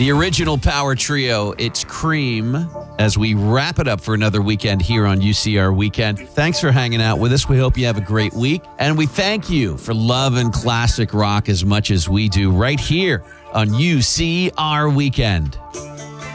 The original power trio, it's Cream, as we wrap it up for another weekend here on UCR Weekend. Thanks for hanging out with us. We hope you have a great week. And we thank you for loving classic rock as much as we do right here on UCR Weekend.